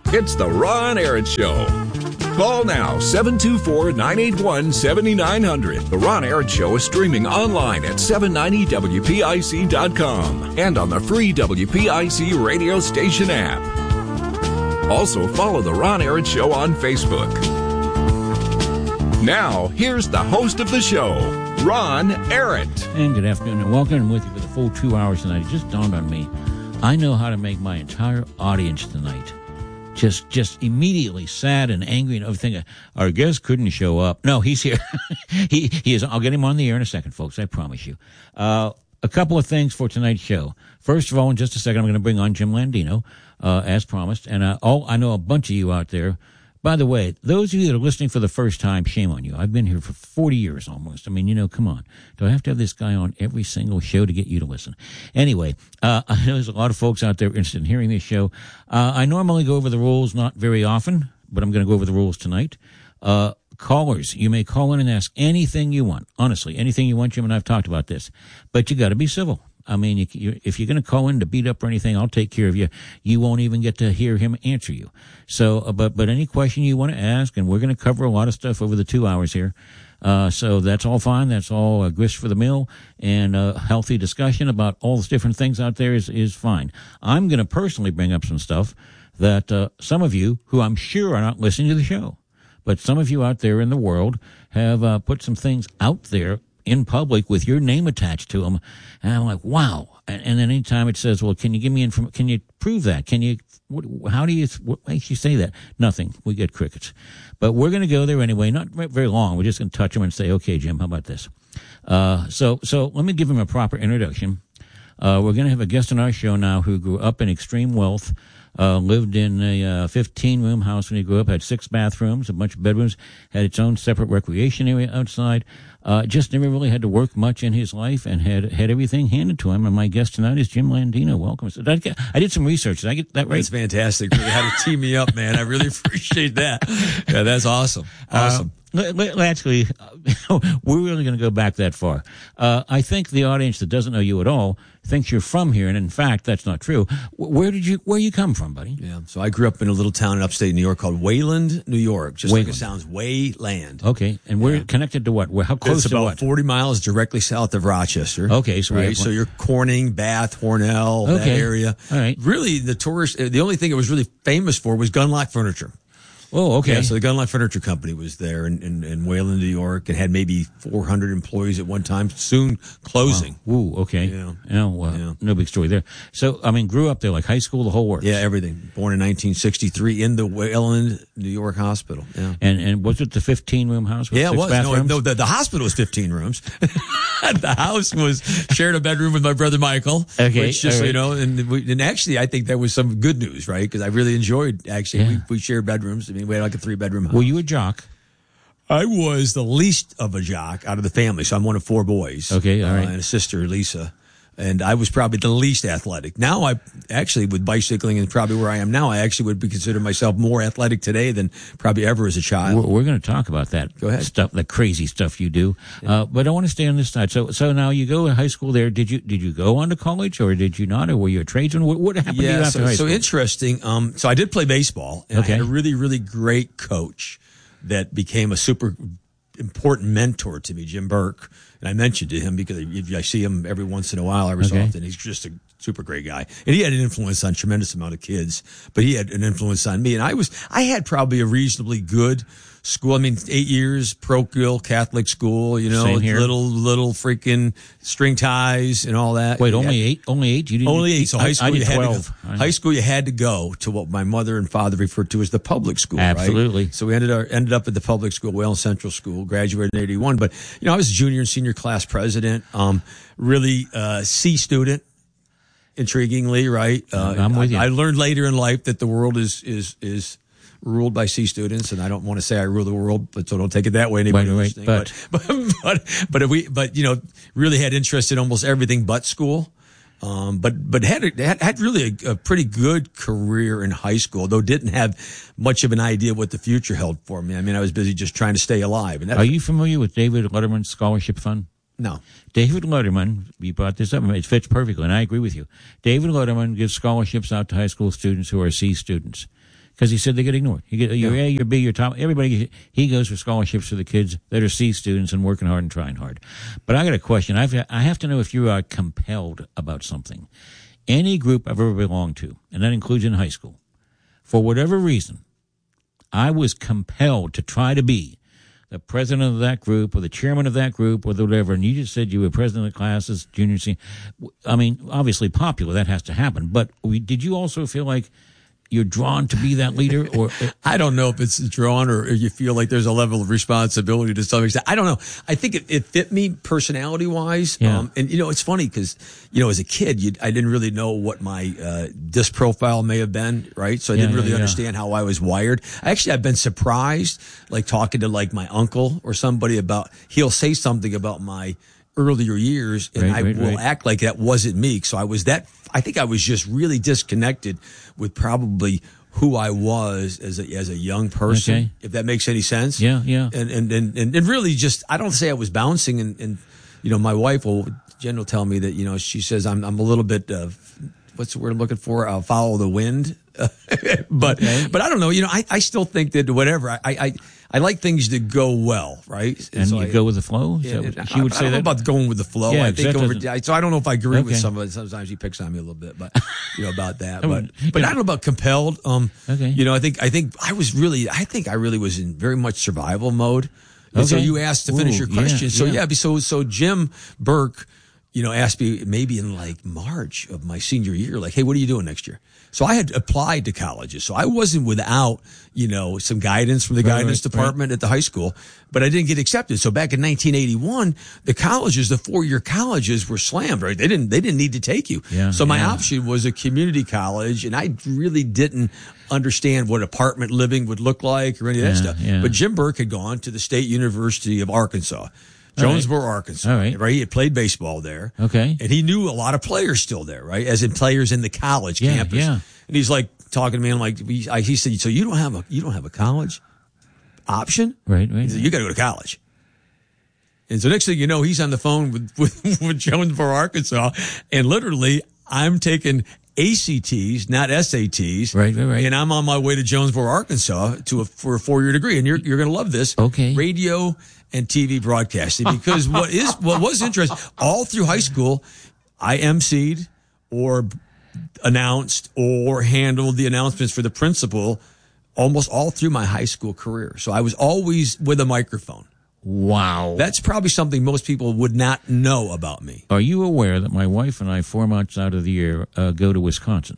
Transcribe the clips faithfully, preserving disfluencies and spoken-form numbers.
It's the Ron Aaron Show. Call now, seven two four, nine eight one, seven nine zero zero. The Ron Aaron Show is streaming online at seven ninety W P I C dot com and on the free W P I C radio station app. Also, follow The Ron Aaron Show on Facebook. Now, here's the host of the show, Ron Aaron. And good afternoon, and welcome. I'm with you for the full two hours tonight. It just dawned on me, I know how to make my entire audience tonight just just immediately sad and angry and everything. Our guest couldn't show up. No, he's here. he he is. I'll get him on the air in a second, folks. I promise you. Uh, a couple of things for tonight's show. First of all, in just a second, I'm going to bring on Jim Landino, uh, as promised. And uh, oh, I know a bunch of you out there. By the way, those of you that are listening for the first time, shame on you. I've been here for forty years almost. I mean, you know, come on. Do I have to have this guy on every single show to get you to listen? Anyway, uh, I know there's a lot of folks out there interested in hearing this show. Uh, I normally go over the rules not very often, but I'm going to go over the rules tonight. Uh, callers, you may call in and ask anything you want. Honestly, anything you want. Jim and I have talked about this. But you got to be civil. I mean, you, you, if you're going to call in to beat up or anything, I'll take care of you. You won't even get to hear him answer you. So, uh, but but any question you want to ask, and we're going to cover a lot of stuff over the two hours here. Uh, so that's all fine. That's all uh, grist for the mill, and a uh, healthy discussion about all those different things out there is, is fine. I'm going to personally bring up some stuff that uh, some of you, who I'm sure are not listening to the show, but some of you out there in the world have uh, put some things out there in public with your name attached to them, and I'm like, wow. And, and then anytime it says, well, can you give me information? Can you prove that? Can you, what, how do you, what makes you say that? Nothing. We get crickets. But we're going to go there anyway, not very long. We're just going to touch them and say, okay, Jim, how about this? Uh, so, so let me give him a proper introduction. Uh, we're going to have a guest on our show now who grew up in extreme wealth, uh, lived in a uh, fifteen-room house when he grew up, had six bathrooms, a bunch of bedrooms, had its own separate recreation area outside. Uh, just never really had to work much in his life and had had everything handed to him. And my guest tonight is Jim Landino. Welcome. So did I, get, I did some research. Did I get that right? That's fantastic. Really had to tee me up, man. I really appreciate that. Yeah, that's awesome. Awesome. Uh, let, let, actually, we're really going to go back that far. Uh, I think the audience that doesn't know you at all thinks you're from here, and in fact, that's not true. Where did you, where you come from, buddy? Yeah, so I grew up in a little town in upstate New York called Wayland, New York. Just Wayland. Like it sounds, Wayland. Okay, and we're yeah. connected to what? How close it's to what? It's about forty miles directly south of Rochester. Okay, so right, so you're Corning, Bath, Hornell, okay. that area. All right. Really, the tourist, the only thing it was really famous for was Gunlock Furniture. Oh, okay. Yeah, so the Gunlock Furniture Company was there in, in, in Wayland, New York, and had maybe four hundred employees at one time, soon closing. Wow. Ooh, okay. Yeah. Oh, uh, yeah. No big story there. So, I mean, grew up there, like high school, the whole works. Yeah, everything. Born in nineteen sixty-three in the Wayland, New York hospital. Yeah. And and was it the fifteen-room house with yeah, six it was. bathrooms? No, no the, the hospital was fifteen rooms. The house was shared a bedroom with my brother Michael. Okay. Which just, right. you know, and, we, and actually, I think that was some good news, right? Because I really enjoyed, actually, yeah. we, we shared bedrooms. I mean, we had like a three-bedroom house. Were you a jock? I was the least of a jock out of the family, so I'm one of four boys. Okay, all right. Uh, and a sister, Lisa. And I was probably the least athletic. Now, I actually, with bicycling and probably where I am now, I actually would be consider myself more athletic today than probably ever as a child. We're, we're going to talk about that. Go ahead. Stuff, the crazy stuff you do. Yeah. Uh, but I want to stay on this side. So, so now you go to high school there. Did you did you go on to college, or did you not, or were you a tradesman? What, what happened yeah, to you after so, high school? So interesting. Um, so I did play baseball, and okay. I had a really, really great coach that became a super important mentor to me, Jim Burke. And I mentioned to him because I see him every once in a while, every okay. so often. He's just a super great guy. And he had an influence on a tremendous amount of kids, but he had an influence on me. And I was, I had probably a reasonably good school. I mean, eight years, parochial Catholic school, you know, little, little freaking string ties and all that. Wait, only eight? Only eight? You didn't only eight. So I, high school, I did you had twelve. to go, high school, you had to go to what my mother and father referred to as the public school. Absolutely. Right? So we ended, our, ended up at the public school, Wayland Central School, graduated in eighty-one. But, you know, I was a junior and senior class president, um, really, uh, C student. Intriguingly, right? Uh, I'm with you. I, I learned later in life that the world is, is, is, ruled by C students, and I don't want to say I rule the world, but so don't take it that way. Anybody right, right, but, but, but, but, if we, but, you know, really had interest in almost everything but school. Um, but, but had, had, had really a, a pretty good career in high school, though didn't have much of an idea what the future held for me. I mean, I was busy just trying to stay alive. And Are you familiar with David Letterman's scholarship fund? No. David Letterman, you brought this up, it fits perfectly, and I agree with you. David Letterman gives scholarships out to high school students who are C students. Because he said they get ignored. You get you're Yeah. A, you're B, you're top. Everybody, he goes for scholarships for the kids that are C students and working hard and trying hard. But I got a question. I've, I have to know if you are compelled about something. Any group I've ever belonged to, and that includes in high school, for whatever reason, I was compelled to try to be the president of that group or the chairman of that group or whatever, and you just said you were president of the classes, junior, senior. I mean, obviously popular, that has to happen. But we, did you also feel like you're drawn to be that leader? Or I don't know if it's drawn or if you feel like there's a level of responsibility to some extent. I don't know. I think it, it fit me personality wise. Yeah. Um, and, you know, it's funny because, you know, as a kid, you, I didn't really know what my uh, disc profile may have been, right? So I Yeah, didn't really yeah, yeah. understand how I was wired. Actually, I've been surprised, like talking to like my uncle or somebody about, he'll say something about my earlier years and Right, I right, will right. act like that wasn't me. So I was that, I think I was just really disconnected with probably who I was as a, as a young person, Okay. if that makes any sense. Yeah, yeah. And, and, and, and really just, I don't say I was bouncing and, and, you know, my wife will, Jen will tell me that, you know, she says I'm, I'm a little bit, uh, what's the word I'm looking for? I'll follow the wind. but, Okay. but I don't know, you know, I, I still think that whatever, I, I, I like things to go well, right? and so you I, go with the flow? Is yeah, that what- and she would I, say I don't that? know about going with the flow. Yeah, I 'cause think that over, doesn't- I- so I don't know if I agree with Okay. somebody. Sometimes he picks on me a little bit, but you know about that. I But mean, but I don't know about compelled. Um, Okay. you know, I think I think I was really, I think I really was in very much survival mode. And so Okay. you asked to finish Ooh, your question. yeah, so yeah. yeah, so so Jim Burke, you know, asked me maybe in like March of my senior year, like, hey, what are you doing next year? So I had applied to colleges. So I wasn't without, you know, some guidance from the Right, guidance right, department at the high school, but I didn't get accepted. So back in nineteen eighty-one, the colleges, the four-year colleges were slammed, right? They didn't, they didn't need to take you. Yeah, so my yeah. option was a community college, and I really didn't understand what apartment living would look like or any of that Yeah, stuff. yeah. But Jim Burke had gone to the State University of Arkansas, Jonesboro, Arkansas. All right. Right. He had played baseball there. Okay. And he knew a lot of players still there, right? As in players in the college Yeah, campus. yeah. And he's like talking to me, and I'm like, he, I, he said, so you don't have a, you don't have a college option? Right, right. He said, you got to go to college. And so next thing you know, he's on the phone with, with, with Jonesboro, Arkansas. And literally I'm taking A C Ts, not S A Ts. Right, right, right. And I'm on my way to Jonesboro, Arkansas to a, for a four year degree. And you're, you're going to love this. Okay. Radio and T V broadcasting, because what is, what was interesting all through high school, I emceed or announced or handled the announcements for the principal almost all through my high school career. So I was always with a microphone. Wow. That's probably something most people would not know about me. Are you aware that my wife and I, four months out of the year, uh, go to Wisconsin?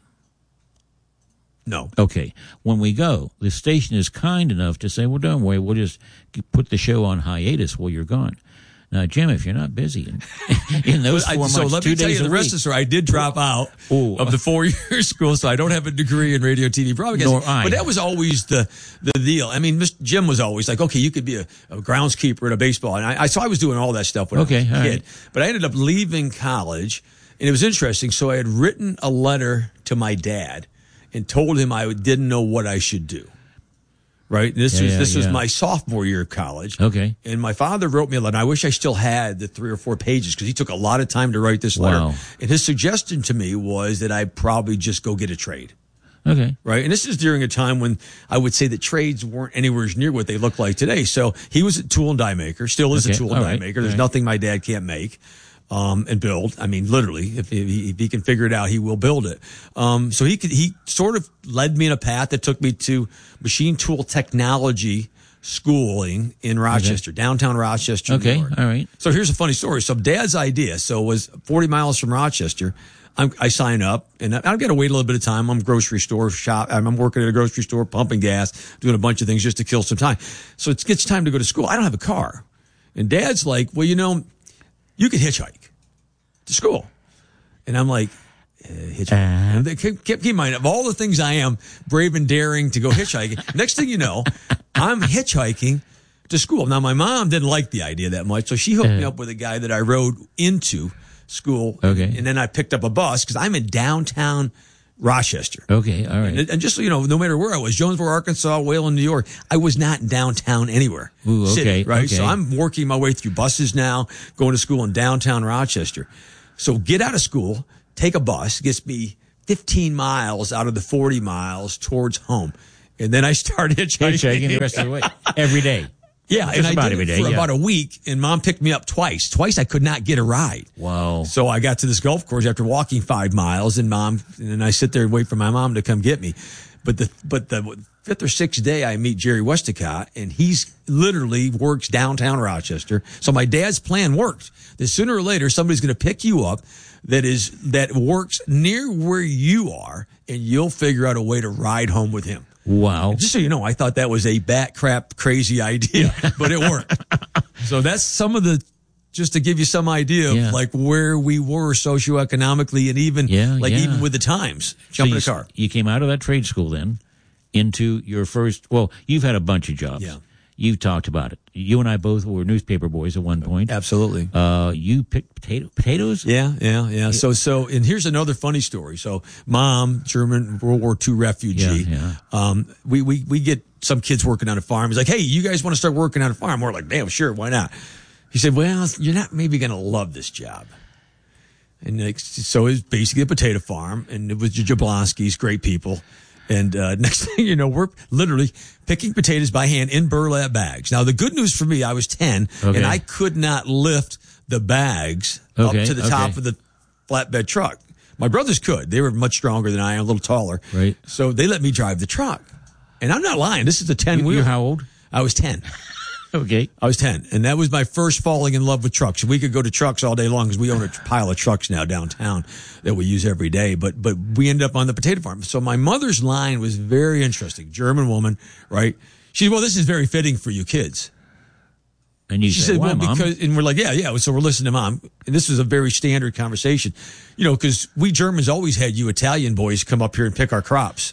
No. Okay. When we go, the station is kind enough to say, well, don't worry, we'll just put the show on hiatus while you're gone. Now, Jim, if you're not busy in, in those I- four so months, let two me tell days you a the rest week, of the story. I did drop out Ooh. of the four-year school, so I don't have a degree in radio, T V broadcasting. Nor I. But that was always the the deal. I mean, Mister Jim was always like, okay, you could be a, a groundskeeper at a baseball. And I, I so I was doing all that stuff when Okay, I was a all kid. right. But I ended up leaving college, and it was interesting. So I had written a letter to my dad and told him I didn't know what I should do. Right. This Yeah, was yeah, this was yeah. my sophomore year of college. Okay. And my father wrote me a letter. I wish I still had the three or four pages because he took a lot of time to write this letter. Wow. And his suggestion to me was that I probably just go get a trade. Okay. Right. And this is during a time when I would say that trades weren't anywhere near what they look like today. So he was a tool and die maker, still is Okay, a tool and all die right, maker. all There's right. nothing my dad can't make. Um, and build. I mean, literally, if he, if he can figure it out, he will build it. Um, so he could, he sort of led me in a path that took me to machine tool technology schooling in Rochester, downtown Rochester, Okay, New York. all right. So here's a funny story. So Dad's idea, so it was forty miles from Rochester. I'm, I sign up, and I- I've got to wait a little bit of time. I'm grocery store shop. I'm I'm working at a grocery store, pumping gas, doing a bunch of things just to kill some time. So it gets time to go to school. I don't have a car, and Dad's like, well, you know, you could hitchhike to school. And I'm like, uh, hitchhike. Uh-huh. And they keep, keep in mind, of all the things I am, brave and daring to go hitchhiking, next thing you know, I'm hitchhiking to school. Now, my mom didn't like the idea that much, so she hooked me up with a guy that I rode into school. Okay. And then I picked up a bus because I'm in downtown Rochester. Okay. All right. And, and just so you know, no matter where I was, Jonesboro, Arkansas, Wayland, New York, I was not in downtown anywhere. Ooh, okay, City, right? okay. So I'm working my way through buses now, going to school in downtown Rochester. So get out of school, take a bus, gets me fifteen miles out of the forty miles towards home. And then I started hitchhiking. Hitchhiking the rest of the way. Every day. Yeah, Just and I about did every it day, for yeah. about a week, and Mom picked me up twice. Twice I could not get a ride. Wow. So I got to this golf course after walking five miles, and Mom, and then I sit there and wait for my mom to come get me. But the but the fifth or sixth day, I meet Jerry Westacott, and he's literally works downtown Rochester. So my dad's plan worked. That sooner or later, somebody's going to pick you up that is that works near where you are, and you'll figure out a way to ride home with him. Wow. Just so you know, I thought that was a bat crap crazy idea, but it worked. So that's some of the, just to give you some idea of Yeah. like where we were socioeconomically and even Yeah, like yeah. even with the times. So Jump in you, a car. You came out of that trade school then into your first, well, you've had a bunch of jobs. Yeah. You've talked about it. You and I both were newspaper boys at one point. Absolutely. Uh, you picked potato, potatoes? Yeah, yeah, yeah. So, so, and here's another funny story. So, Mom, German World War Two refugee. Yeah, yeah. Um, we, we, we get some kids working on a farm. He's like, hey, you guys want to start working on a farm? We're like, damn, sure, why not? He said, well, you're not maybe going to love this job. And like, so it's basically a potato farm, and it was the Jablonskis, great people. And uh, next thing you know, we're literally picking potatoes by hand in burlap bags. Now, the good news for me, I was ten, Okay. and I could not lift the bags Okay, up to the okay. top of the flatbed truck. My brothers could. They were much stronger than I am, a little taller. Right. So they let me drive the truck. And I'm not lying. This is a ten-wheel. You're how old? I was ten. Okay. I was ten, and that was my first falling in love with trucks. We could go to trucks all day long because we own a pile of trucks now downtown that we use every day. But but we ended up on the potato farm. So my mother's line was very interesting. German woman, right? She said, well, this is very fitting for you kids. And you She said, said, why, well, Mom? because, and we're like, yeah, yeah. So we're listening to Mom. And this was a very standard conversation, you know, because we Germans always had you Italian boys come up here and pick our crops.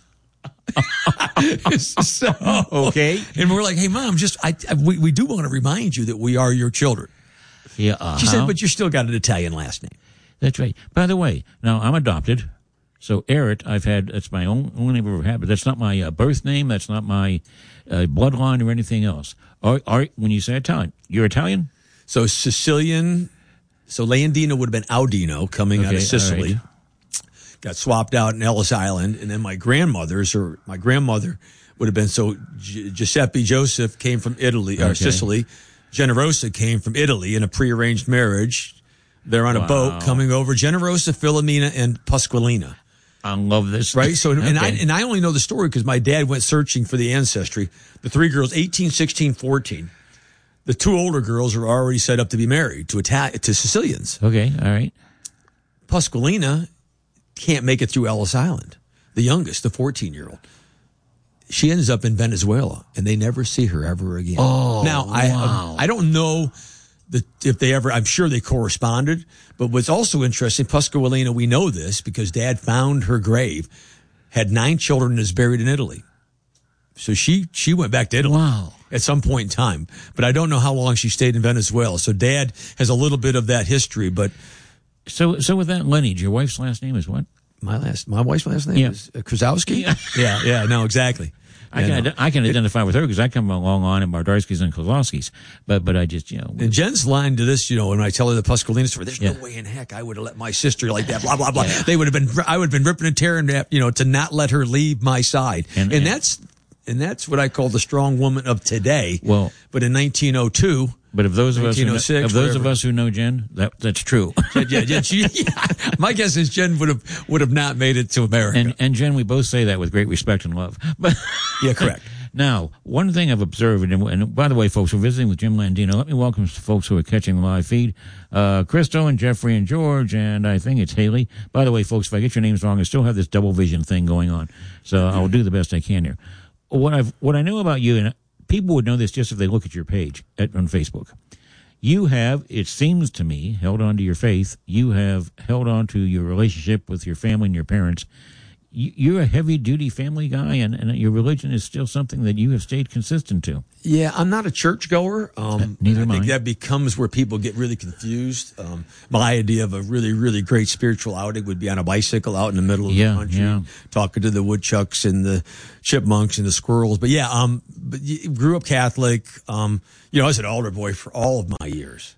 So, Okay. and we're like, hey, Mom, just I, I we, we do want to remind you that we are your children. Yeah, uh-huh. She said, but you still got an Italian last name. That's right. By the way, now I'm adopted. So Eric, I've had, that's my own, only name I've ever had, but that's not my uh, birth name. That's not my uh, bloodline or anything else. Are, are, when you say Italian, you're Italian? So Sicilian, so Landino would have been Audino coming out Okay, of Sicily. all right. Got swapped out in Ellis Island. And then my grandmother's, or my grandmother would have been, so Gi- Giuseppe Joseph came from Italy, or Okay. Sicily. Generosa came from Italy in a prearranged marriage. They're on a Wow. boat coming over. Generosa, Filomena, and Pasqualina. I love this. Right. So, and I Okay. and I only know the story because my dad went searching for the ancestry. The three girls, eighteen, sixteen, fourteen. The two older girls are already set up to be married to Ita- to Sicilians. Okay, all right. Pasqualina can't make it through Ellis Island. The youngest, the fourteen-year-old. She ends up in Venezuela, and they never see her ever again. Oh, now I wow. I don't know the, if they ever. I'm sure they corresponded. But what's also interesting, Pasqualina, we know this because Dad found her grave, had nine children, and is buried in Italy. So she she went back to Italy Wow. at some point in time. But I don't know how long she stayed in Venezuela. So Dad has a little bit of that history. But So, so with that lineage, your wife's last name is what? my last my wife's last name Yeah. is uh, Krasowski. Yeah. yeah, yeah, no, exactly. I Yeah, can no. ide- I can identify with her because I come along on in Bardarskis and Kozlowskis, but but I just you know And Jen's line to this, you know, when I tell her the Pasqualina story, there's Yeah. no way in heck I would have let my sister like that, blah, blah, blah. They would have been, I would have been ripping and tearing, you know, to not let her leave my side. And- And, and- that's, and that's what I call the strong woman of today. Well- but in nineteen oh two, But of those of us who know, nineteen oh six, of those of whatever. us who know Jen, that that's true. yeah, yeah, yeah, she, yeah, my guess is Jen would have, would have not made it to America. and and Jen, we both say that with great respect and love. But yeah, correct. now, one thing I've observed, and, and by the way, folks, we're visiting with Jim Landino. Let me welcome some folks who are catching the live feed. Uh, Crystal and Jeffrey and George, and I think it's Haley. By the way, folks, if I get your names wrong, I still have this double vision thing going on. So I'll do the best I can here. What I've, what I know about you, and people would know this just if they look at your page at, on Facebook. You have, it seems to me, held on to your faith. You have held on to your relationship with your family and your parents. You, you're a heavy-duty family guy, and, and your religion is still something that you have stayed consistent to. Yeah, I'm not a churchgoer. Um, neither I am think I. that becomes where people get really confused. Um, my idea of a really, really great spiritual outing would be on a bicycle out in the middle of Yeah, the country, yeah. talking to the woodchucks and the chipmunks and the squirrels. But yeah, um, but y- grew up Catholic. Um, you know, I was an altar boy for all of my years.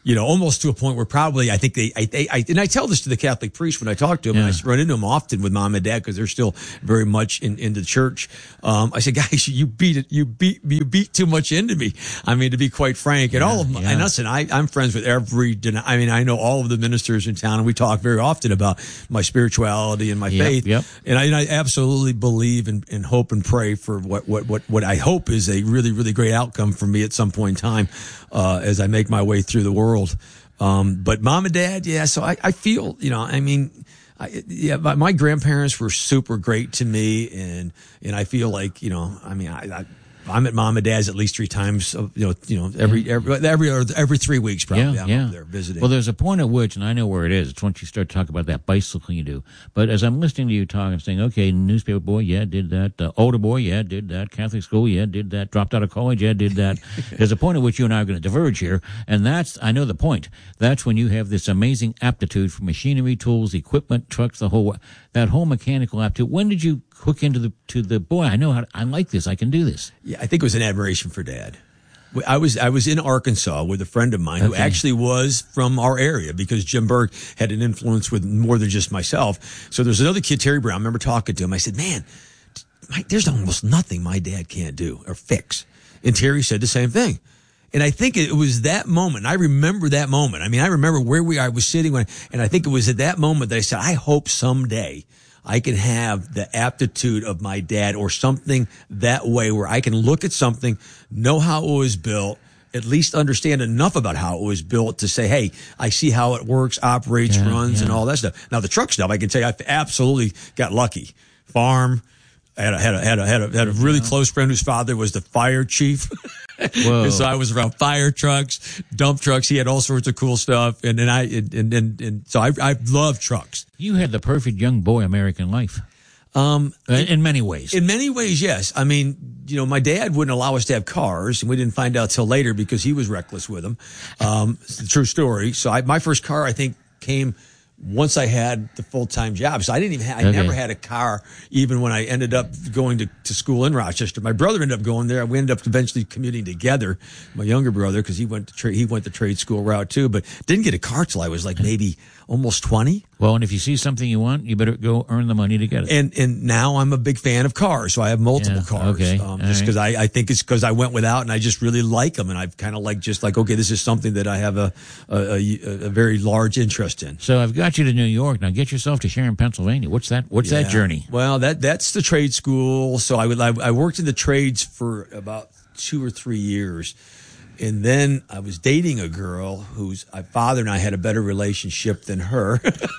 You know, almost to a point where probably I think they, I, they, I, and I tell this to the Catholic priest when I talk to them, Yeah. and I run into them often with mom and dad because they're still very much in, into church. Um, I say, guys, you beat it, you beat, you beat too much into me. I mean, to be quite frank, and Yeah, all of my, yeah. and listen, I, I'm friends with every, den- I mean, I know all of the ministers in town, and we talk very often about my spirituality and my Yep, faith. yep. And I, and I absolutely believe and, and hope and pray for what, what, what, what I hope is a really, really great outcome for me at some point in time, uh, as I make my way through the world. Um, but mom and dad, yeah. So I, I feel, you know, I mean, I, yeah, my, my grandparents were super great to me, and and I feel like, you know, I mean, I, I I'm at mom and dad's at least three times, uh, you know, you know, every every every every three weeks probably. Yeah, I'm yeah. up there visiting. Well, there's a point at which, and I know where it is. It's once you start talking about that bicycling you do. But as I'm listening to you talk, I'm saying, okay, newspaper boy, yeah, did that. Uh, older boy, yeah, did that. Catholic school, yeah, did that. Dropped out of college, yeah, did that. There's a point at which you and I are going to diverge here, and that's, I know the point. That's when you have this amazing aptitude for machinery, tools, equipment, trucks, the whole that whole mechanical aptitude. When did you hook into the to the boy? I know how to, I like this. I can do this. Yeah, I think it was an admiration for dad. I was I was in Arkansas with a friend of mine who Okay. actually was from our area, because Jim Berg had an influence with more than just myself. So there's another kid, Terry Brown. I remember talking to him. I said, man, my, there's almost nothing my dad can't do or fix. And Terry said the same thing. And I think it was that moment. I remember that moment. I mean, I remember where we I was sitting when, and I think it was at that moment that I said, I hope someday I can have the aptitude of my dad, or something that way where I can look at something, know how it was built, at least understand enough about how it was built to say, hey, I see how it works, operates, Yeah, runs, yeah. and all that stuff. Now, the truck stuff, I can tell you, I absolutely got lucky. Farm. I had a, had a, had a, had a, had a really close friend whose father was the fire chief. Whoa. So I was around fire trucks, dump trucks. He had all sorts of cool stuff. And then I, and, and, and, and so I, I love trucks. You had the perfect young boy American life. Um, In, in many ways. In many ways, yes. I mean, you know, my dad wouldn't allow us to have cars, and we didn't find out till later because he was reckless with them. Um, it's a true story. So I, my first car, I think, came once I had the full-time job. So I didn't even have, I Okay. never had a car even when I ended up going to, to school in Rochester. My brother ended up going there. We ended up eventually commuting together, my younger brother, because he went to trade, he went the trade school route too, but didn't get a car till I was like maybe almost twenty. Well, and if you see something you want, you better go earn the money to get it. And and now I'm a big fan of cars, so I have multiple Yeah, cars. okay, Um, all just right. because I, I think it's because I went without, and I just really like them, and I've kind of like just like okay, this is something that I have a a, a, a very large interest in. So I've got you to New York. Now get yourself to Sharon, Pennsylvania. What's that? What's that Yeah. journey? Well, that that's the trade school. So I would I, I worked in the trades for about two or three years. And then I was dating a girl whose my father and I had a better relationship than her.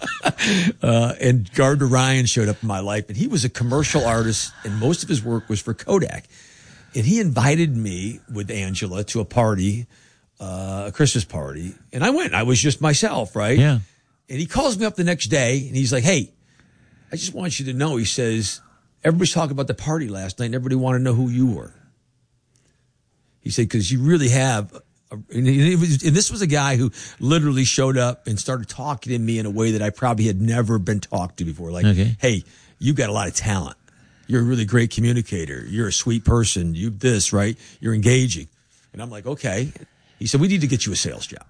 uh, and Gardner Ryan showed up in my life, and he was a commercial artist, and most of his work was for Kodak. And he invited me with Angela to a party, uh, a Christmas party, and I went. I was just myself, right? Yeah. And he calls me up the next day, and he's like, hey, I just want you to know, he says, everybody's talking about the party last night, and everybody wanted to know who you were. He said, because you really have, a, and, it was, and this was a guy who literally showed up and started talking to me in a way that I probably had never been talked to before. Like, Okay. hey, you've got a lot of talent. You're a really great communicator. You're a sweet person. You this, right? You're engaging. And I'm like, okay. He said, we need to get you a sales job.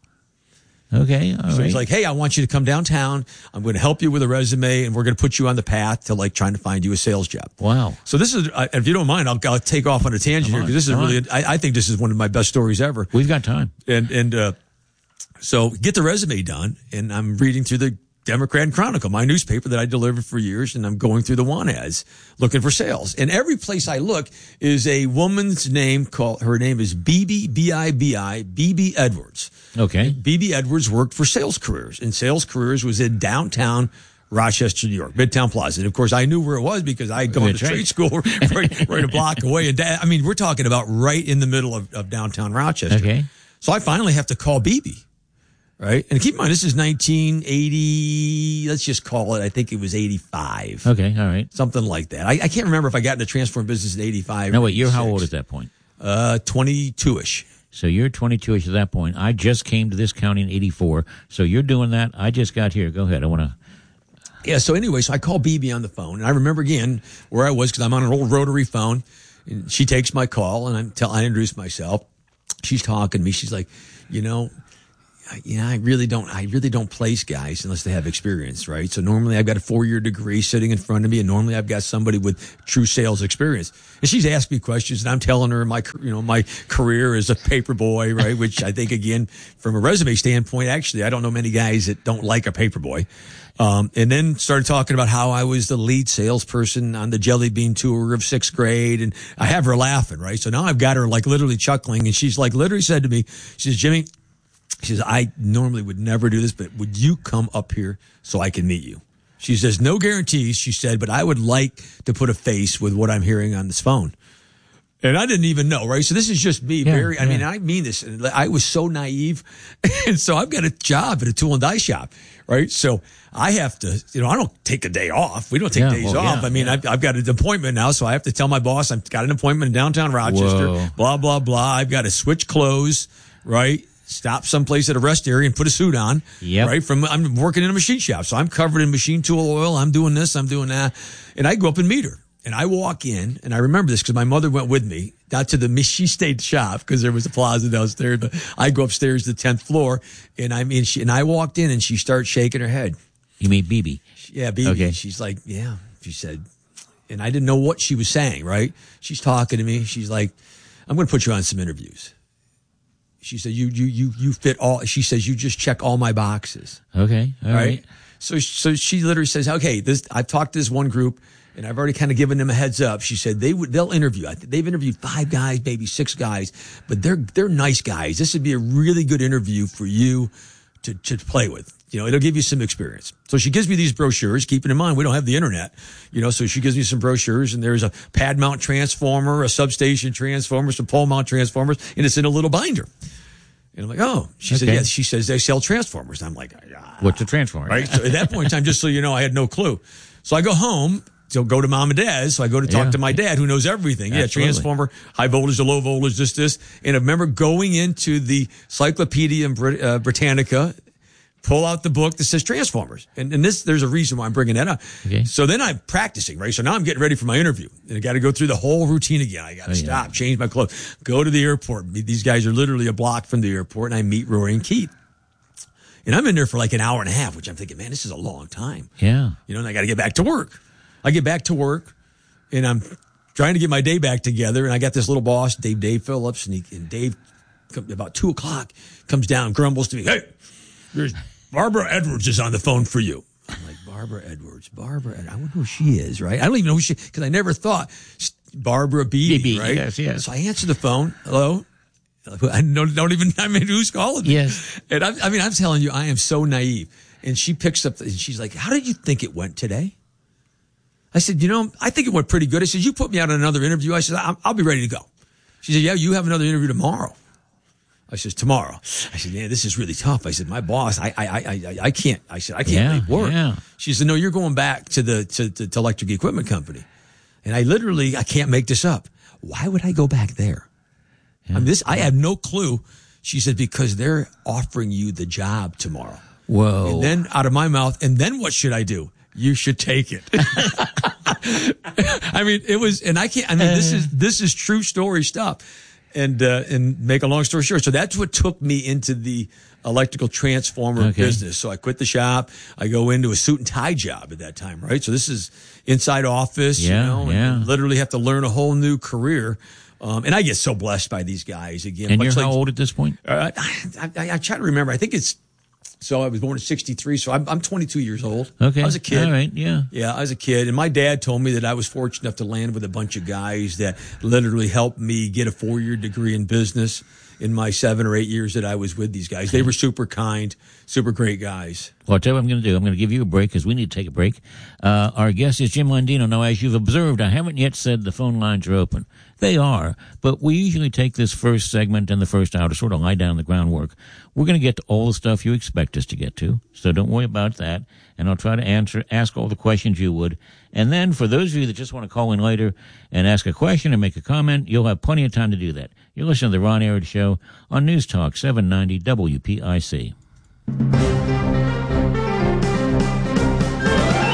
Okay. All So right. he's like, hey, I want you to come downtown. I'm going to help you with a resume, and we're going to put you on the path to like trying to find you a sales job. Wow. So this is, uh, if you don't mind, I'll, I'll take off on a tangent Come here on, because this is come really, on. I, I think this is one of my best stories ever. We've got time. And, and, uh, so get the resume done, and I'm reading through the Democrat and Chronicle, my newspaper that I delivered for years, and I'm going through the want ads looking for sales. And every place I look is a woman's name called, her name is Bibi, B I B I, Bibi Edwards. Okay. Bibi Edwards worked for Sales Careers, and Sales Careers was in downtown Rochester, New York, Midtown Plaza. And of course, I knew where it was because I had gone That's to right. trade school right, right a block away. And that, I mean, we're talking about right in the middle of, of downtown Rochester. Okay. So I finally have to call Bibi, right? And keep in mind, this is nineteen eighty. Let's just call it. I think it was eighty-five, Okay. All right. something like that. I, I can't remember if I got into transform business in eighty-five. No, or wait. You're how old eighty-six. at that point? Uh, twenty-two ish. So you're twenty-two-ish at that point. I just came to this county in eighty-four. So you're doing that. I just got here. Go ahead. I want to. Yeah. So anyway, so I call Bibi on the phone, and I remember again where I was because I'm on an old rotary phone. And she takes my call, and I'm tell I introduce myself. She's talking to me. She's like, you know, you know, I really don't, I really don't place guys unless they have experience, right? So normally I've got a four-year degree sitting in front of me, and normally I've got somebody with true sales experience. And she's asked me questions, and I'm telling her my, you know, my career as a paper boy, right? Which I think, again, from a resume standpoint, actually, I don't know many guys that don't like a paper boy. Um, and then started talking about how I was the lead salesperson on the Jelly Bean tour of sixth grade, and I have her laughing, right? So now I've got her like literally chuckling, and she's like literally said to me, she says, Jimmy, she says, I normally would never do this, but would you come up here so I can meet you? She says, no guarantees, she said, but I would like to put a face with what I'm hearing on this phone. And I didn't even know, right? So this is just me. Yeah, very, I yeah. mean, I mean this. I was so naive. And so I've got a job at a tool and die shop, right? So I have to, you know, I don't take a day off. We don't take Yeah, days well, off. yeah, I mean, yeah. I've, I've got an appointment now, so I have to tell my boss I've got an appointment in downtown Rochester, Whoa. blah, blah, blah. I've got to switch clothes, right? Stop someplace at a rest area and put a suit on, Yep. right? From I'm working in a machine shop, so I'm covered in machine tool oil. I'm doing this, I'm doing that. And I go up and meet her. And I walk in, and I remember this because my mother went with me, not to the, she stayed shop because there was a plaza downstairs, but I go upstairs to the tenth floor, and I mean, she, and I walked in, and she started shaking her head. You mean B B? Yeah, baby. Okay. She's like, yeah, she said, and I didn't know what she was saying, right? She's talking to me. She's like, I'm going to put you on some interviews. She said, you, you, you, you fit all, she says, you just check all my boxes. Okay. All right. Right. So, so she literally says, okay, this, I've talked to this one group, and I've already kind of given them a heads up. She said they would, they'll interview. I think they've interviewed five guys, maybe six guys, but they're, they're nice guys. This would be a really good interview for you to, to play with. You know, it'll give you some experience. So she gives me these brochures, keeping in mind we don't have the internet, you know, so she gives me some brochures, and there's a pad mount transformer, a substation transformer, some pole mount transformers, and it's in a little binder. And I'm like, oh, she said, Okay. yes. She says they sell transformers. I'm like, ah. What's a transformer? Right. So at that point in time, just so you know, I had no clue. So I go home. So go to mom and dad's. So I go to talk Yeah. to my dad, who knows everything. Yeah, Absolutely. transformer, high voltage to low voltage, this, this. And I remember going into the Cyclopedia Brit- uh, Britannica, pull out the book that says Transformers. And, and this, there's a reason why I'm bringing that up. Okay. So then I'm practicing, right? So now I'm getting ready for my interview. And I got to go through the whole routine again. I got to Oh, yeah. stop, change my clothes, go to the airport. These guys are literally a block from the airport, and I meet Rory and Keith. And I'm in there for like an hour and a half, which I'm thinking, man, this is a long time. Yeah. You know, and I got to get back to work. I get back to work, and I'm trying to get my day back together. And I got this little boss, Dave, Dave Phillips, and, he, and Dave, come, about two o'clock, comes down, grumbles to me, hey, there's Barbara Edwards is on the phone for you. I'm like, Barbara Edwards, Barbara, Ed- I wonder who she is, right? I don't even know who she, because I never thought Barbara Beebe, Beebe, right? yes, yes. So I answer the phone. Hello. I don't, don't even, I mean, who's calling me? Yes. And I, I mean, I'm telling you, I am so naive. And she picks up, and she's like, how did you think it went today? I said, you know, I think it went pretty good. I said, you put me out on another interview. I said, I'll, I'll be ready to go. She said, yeah, you have another interview tomorrow. I said, tomorrow. I said, man, this is really tough. I said, my boss, I, I, I, I, I can't. I said, I can't Yeah, make work. yeah. She said, no, you're going back to the to, to, to Electric Equipment Company. And I literally, I can't make this up. Why would I go back there? I mean, this, I have no clue. She said, because they're offering you the job tomorrow. Whoa. And then out of my mouth, and then what should I do? You should take it. I mean, it was, and I can't, I mean, this is, this is true story stuff. And, uh, and make a long story short. So that's what took me into the electrical transformer Okay. business. So I quit the shop. I go into a suit and tie job at that time, right? So this is inside office, Yeah, you know, and yeah. you literally have to learn a whole new career. Um, and I get so blessed by these guys again. And much you're like, how old at this point? Uh, I, I, I try to remember. I think it's, so I was born in sixty-three. So I'm, I'm twenty-two years old. Okay. I was a kid. All right. Yeah. Yeah, I was a kid. And my dad told me that I was fortunate enough to land with a bunch of guys that literally helped me get a four-year degree in business in my seven or eight years that I was with these guys. They were super kind, super great guys. Well, I'll tell you what I'm going to do. I'm going to give you a break because we need to take a break. Uh, our guest is Jim Landino. Now, as you've observed, I haven't yet said the phone lines are open. They are, but we usually take this first segment and the first hour to sort of lie down the groundwork. We're going to get to all the stuff you expect us to get to, so don't worry about that. And I'll try to answer, ask all the questions you would. And then for those of you that just want to call in later and ask a question and make a comment, you'll have plenty of time to do that. You're listening to the Ron Arad Show on News Talk seven ninety W P I C. This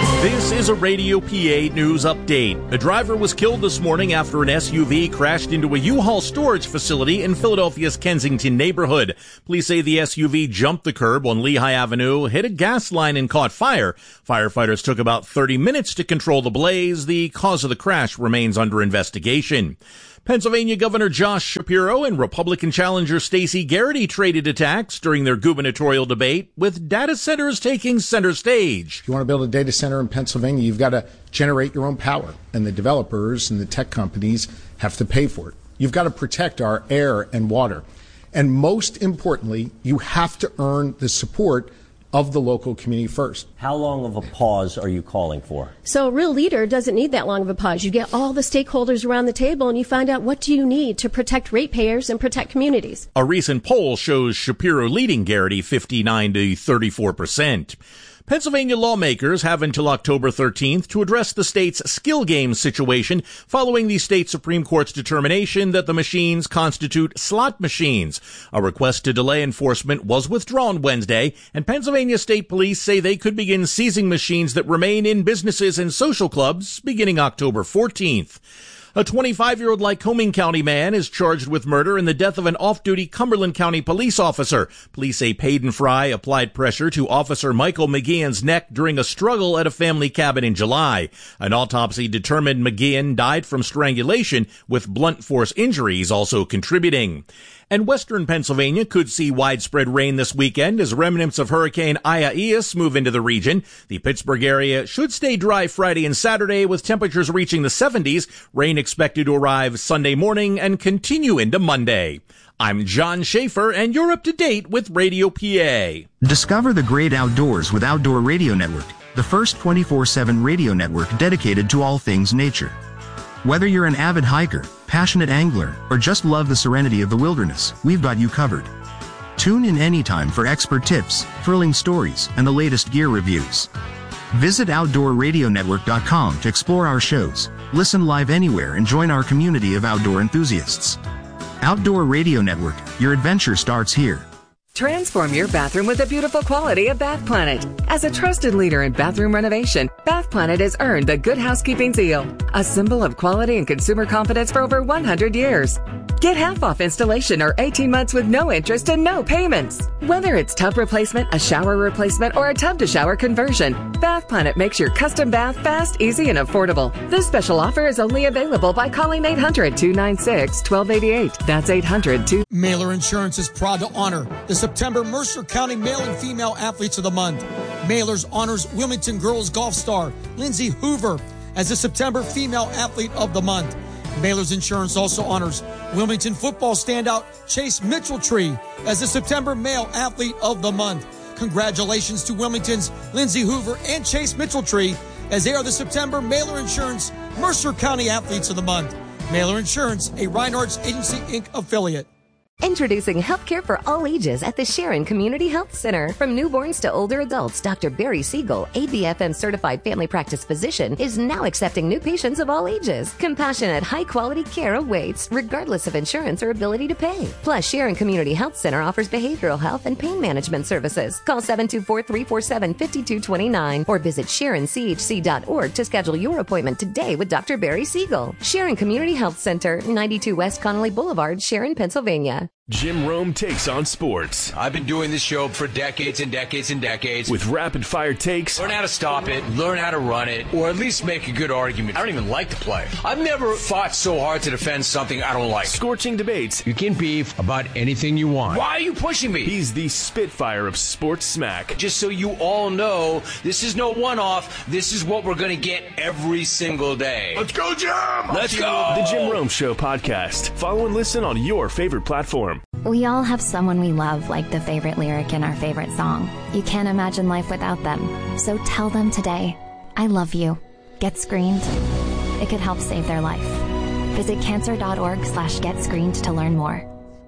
This is a Radio P A news update. A driver was killed this morning after an S U V crashed into a U-Haul storage facility in Philadelphia's Kensington neighborhood. Police say the S U V jumped the curb on Lehigh Avenue, hit a gas line, and caught fire. Firefighters took about thirty minutes to control the blaze. The cause of the crash remains under investigation. Pennsylvania Governor Josh Shapiro and Republican challenger Stacey Garrity traded attacks during their gubernatorial debate, with data centers taking center stage. If you want to build a data center in Pennsylvania, you've got to generate your own power, and the developers and the tech companies have to pay for it. You've got to protect our air and water. And most importantly, you have to earn the support of the local community first. How long of a pause are you calling for? So a real leader doesn't need that long of a pause. You get all the stakeholders around the table and you find out what do you need to protect ratepayers and protect communities. A recent poll shows Shapiro leading Garrity fifty-nine to thirty-four percent. Pennsylvania lawmakers have until October thirteenth to address the state's skill games situation following the state Supreme Court's determination that the machines constitute slot machines. A request to delay enforcement was withdrawn Wednesday, and Pennsylvania State Police say they could begin seizing machines that remain in businesses and social clubs beginning October fourteenth. A twenty-five-year-old Lycoming County man is charged with murder in the death of an off-duty Cumberland County police officer. Police say Payden Fry applied pressure to Officer Michael McGeehan's neck during a struggle at a family cabin in July. An autopsy determined McGeehan died from strangulation, with blunt force injuries also contributing. And western Pennsylvania could see widespread rain this weekend as remnants of Hurricane Isaias move into the region. The Pittsburgh area should stay dry Friday and Saturday, with temperatures reaching the seventies. Rain expected to arrive Sunday morning and continue into Monday. I'm John Schaefer, and you're up to date with Radio P A. Discover the great outdoors with Outdoor Radio Network, the first twenty-four seven radio network dedicated to all things nature. Whether you're an avid hiker, passionate angler, or just love the serenity of the wilderness, we've got you covered. Tune in anytime for expert tips, thrilling stories, and the latest gear reviews. Visit outdoor radio network dot com to explore our shows, listen live anywhere, and join our community of outdoor enthusiasts. Outdoor Radio Network, your adventure starts here. Transform your bathroom with the beautiful quality of Bath Planet. As a trusted leader in bathroom renovation, Bath Planet has earned the Good Housekeeping seal, a symbol of quality and consumer confidence for over one hundred years. Get half off installation or eighteen months with no interest and no payments. Whether it's tub replacement, a shower replacement, or a tub-to-shower conversion, Bath Planet makes your custom bath fast, easy, and affordable. This special offer is only available by calling eight hundred, two nine six, one two eight eight. That's eight hundred, two... Mailer Insurance is proud to honor the September Mercer County Male and Female Athletes of the Month. Mailers honors Wilmington girls golf star Lindsay Hoover as the September Female Athlete of the Month. Mailer's Insurance also honors Wilmington football standout Chase Mitchell-Tree as the September Male Athlete of the Month. Congratulations to Wilmington's Lindsay Hoover and Chase Mitchell-Tree as they are the September Mailer Insurance Mercer County Athletes of the Month. Mailer Insurance, a Reinhardt's Agency, Incorporated affiliate. Introducing healthcare for all ages at the Sharon Community Health Center. From newborns to older adults, Doctor Barry Siegel, A B F M certified family practice physician, is now accepting new patients of all ages. Compassionate, high-quality care awaits, regardless of insurance or ability to pay. Plus, Sharon Community Health Center offers behavioral health and pain management services. Call seven two four, three four seven, five two two nine or visit sharon c h c dot org to schedule your appointment today with Doctor Barry Siegel. Sharon Community Health Center, ninety-two West Connolly Boulevard, Sharon, Pennsylvania. Jim Rome takes on sports. I've been doing this show for decades and decades and decades. With rapid-fire takes. Learn how to stop it, learn how to run it, or at least make a good argument. I don't even like the play. I've never fought so hard to defend something I don't like. Scorching debates. You can beef about anything you want. Why are you pushing me? He's the Spitfire of sports smack. Just so you all know, this is no one-off. This is what we're going to get every single day. Let's go, Jim! Let's go! The Jim Rome Show podcast. Follow and listen on your favorite platform. We all have someone we love, like the favorite lyric in our favorite song. You can't imagine life without them. So tell them today, I love you. Get screened. It could help save their life. Visit cancer.org slash get screened to learn more.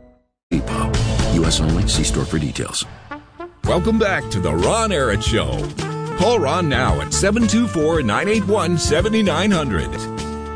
Depot. U S only. See store for details. Welcome back to the Ron Arad Show. Call Ron now at seven two four, nine eight one, seven nine zero zero.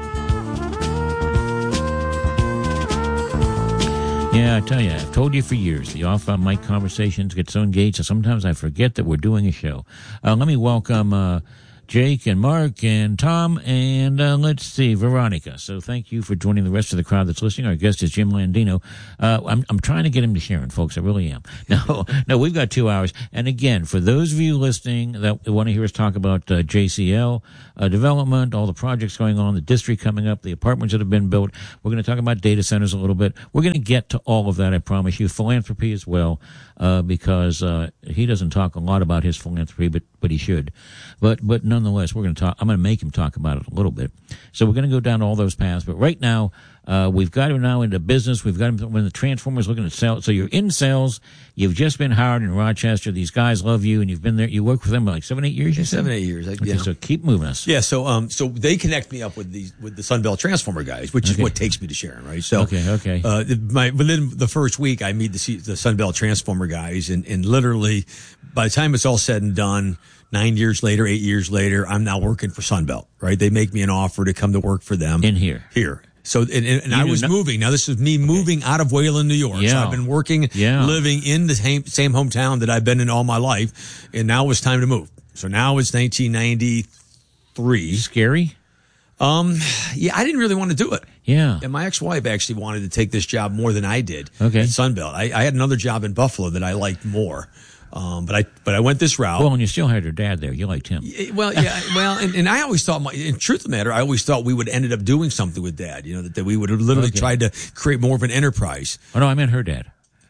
Yeah, I tell you, I've told you for years, the off-mic conversations get so engaged that sometimes I forget that we're doing a show. Uh, let me welcome uh, Jake and Mark and Tom and uh, let's see, Veronica. So thank you for joining the rest of the crowd that's listening. Our guest is Jim Landino. Uh, I'm, I'm trying to get him to Sharon, folks. I really am. No, no, we've got two hours. And again, for those of you listening that want to hear us talk about uh, J C L uh, development, all the projects going on, the district coming up, the apartments that have been built, we're going to talk about data centers a little bit. We're going to get to all of that, I promise you. Philanthropy as well, uh, because uh, he doesn't talk a lot about his philanthropy, but but he should. But but nonetheless, we're going to talk. I'm going to make him talk about it a little bit. So we're going to go down all those paths. But right now, uh, we've got him now into business. We've got him when the Transformers looking at sales. So you're in sales. You've just been hired in Rochester. These guys love you, and you've been there. You work for them for like seven, eight years. You Yeah, said? seven, eight years. I, Okay, yeah. so keep moving us. Yeah, so um, so they connect me up with these with the Sunbelt Transformer guys, which is Okay. what takes me to Sharon, right? So Okay, okay. Uh, my within the first week, I meet the the Sunbelt Transformer guys, and and literally, by the time it's all said and done, nine years later, eight years later, I'm now working for Sunbelt, right? They make me an offer to come to work for them in here. Here. So and, and, and You I do was not- moving. Now this is me moving out of Wayland, New York. So Yeah. I've been working, Yeah. living in the same, same hometown that I've been in all my life, and now it's time to move. So now it's nineteen ninety-three. Scary? Um, yeah, I didn't really want to do it. Yeah. And my ex-wife actually wanted to take this job more than I did. Okay. At Sunbelt. I, I had another job in Buffalo that I liked more. Um, but I but I went this route. Well, and you still had your dad there. You liked him. Yeah, Well, yeah, well, and, and I always thought, my, in truth of the matter, I always thought we would ended up doing something with Dad. You know, that, that we would have literally Okay. tried to create more of an enterprise. Oh no, I meant her dad.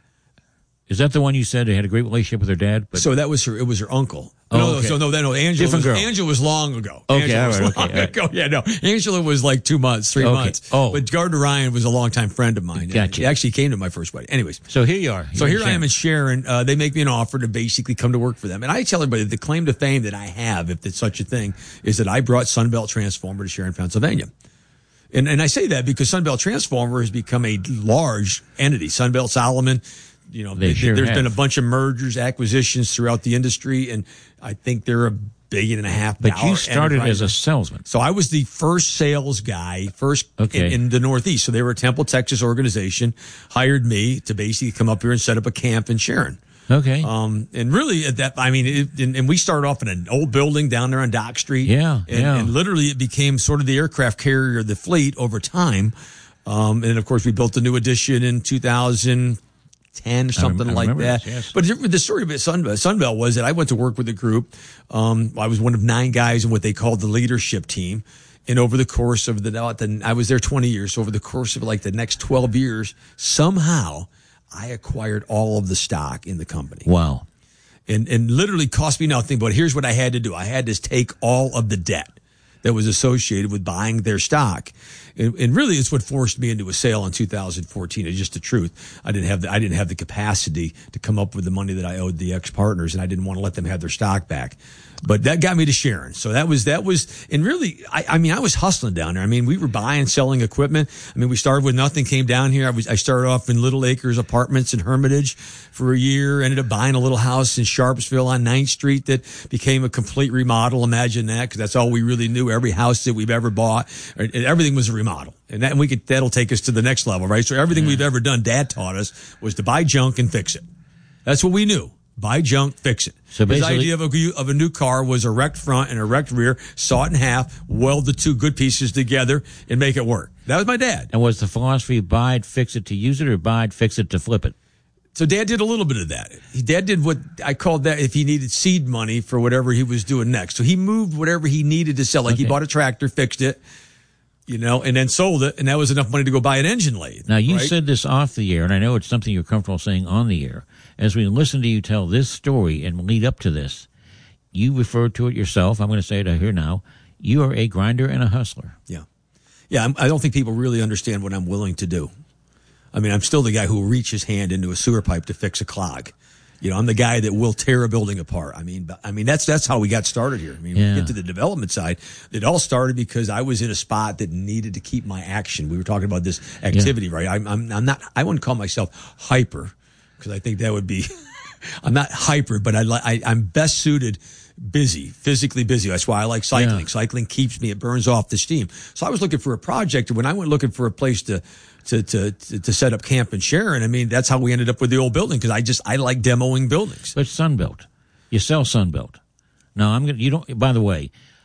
Is that the one you said they had a great relationship with her dad? But So that was her. It was her uncle. Oh, no, okay. so no, that no. Angela Different was, girl. Angela was long ago. Okay, Angela was all right, long okay, all right. ago. Yeah, no. Angela was like two months, three Okay. months. Oh. but Gardner Ryan was a longtime friend of mine. Gotcha. He actually came to my first wedding. Anyways, So here you are. so You're here I am in Sharon. Uh, they make me an offer to basically come to work for them. And I tell everybody the claim to fame that I have, if it's such a thing, is that I brought Sunbelt Transformer to Sharon, Pennsylvania. And and I say that because Sunbelt Transformer has become a large entity. Sunbelt Solomon, you know, They they- sure there's have. been a bunch of mergers, acquisitions throughout the industry, and I think they're a billion and a half But dollar you started enterprise. as a salesman. So I was the first sales guy, first Okay. in, in the Northeast. So they were a Temple, Texas organization, hired me to basically come up here and set up a camp in Sharon. Okay. Um, and really at that, I mean, it, and, and we started off in an old building down there on Dock Street. Yeah, And, yeah. and literally it became sort of the aircraft carrier of the fleet over time. Um, and of course we built a new addition in two thousand ten, something I like remember that. this, yes. But the the story about Sunbelt, Sunbelt was that I went to work with a group. Um, I was one of nine guys in what they called the leadership team. And over the course of the, the, I was there twenty years. So over the course of like the next twelve years, somehow I acquired all of the stock in the company. Wow. And, and literally cost me nothing. But here's what I had to do. I had to take all of the debt that was associated with buying their stock. And, and really it's what forced me into a sale in two thousand fourteen. It's just the truth. I didn't have the, I didn't have the capacity to come up with the money that I owed the ex-partners, and I didn't want to let them have their stock back. But that got me to Sharon. So that was, that was, and really, I, I mean, I was hustling down there. I mean, we were buying, selling equipment. I mean, we started with nothing, came down here. I was, I started off in Little Acres Apartments in Hermitage for a year, ended up buying a little house in Sharpsville on ninth Street that became a complete remodel. Imagine that, because that's all we really knew. Every house that we've ever bought, and everything was a remodel. And that, and we could, that'll take us to the next level, right? So everything we've ever done, Dad taught us, was to buy junk and fix it. That's what we knew. Buy junk, fix it. So His basically- idea of a, of a new car was a wrecked front and a wrecked rear, saw it in half, weld the two good pieces together, and make it work. That was my dad. And was the philosophy buy it, fix it to use it, or buy it, fix it to flip it? So Dad did a little bit of that. He, Dad did what I called that if he needed seed money for whatever he was doing next. So he moved whatever he needed to sell. Like he Okay. bought a tractor, fixed it, you know, and then sold it, and that was enough money to go buy an engine lathe. Now, you right? said this off the air, and I know it's something you're comfortable saying on the air. As we listen to you tell this story and lead up to this, you referred to it yourself. I'm going to say it here now. You are a grinder and a hustler. Yeah. Yeah, I'm, I don't think people really understand what I'm willing to do. I mean, I'm still the guy who will reach his hand into a sewer pipe to fix a clog. You know, I'm the guy that will tear a building apart. I mean, but- I mean that's that's how we got started here. I mean, Yeah. we get to the development side. It all started because I was in a spot that needed to keep my action. We were talking about this activity, right? I'm, I'm I'm not. I wouldn't call myself hyper because I think that would be. I'm not hyper, but I, li- I I'm best suited. Busy, physically busy. That's why I like cycling. Yeah. Cycling keeps me, it burns off the steam. So I was looking for a project. And when I went looking for a place to, to, to, to, to set up camp in Sharon, I mean, that's how we ended up with the old building. Cause I just, I like demoing buildings. But Sunbelt. You sell Sunbelt. Now, I'm going to, you don't, by the way,